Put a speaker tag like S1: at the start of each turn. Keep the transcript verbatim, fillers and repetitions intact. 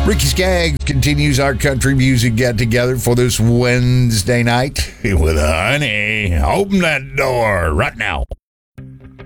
S1: Ricky Skaggs continues our country music get together for this Wednesday night with Honey. Open that door right now.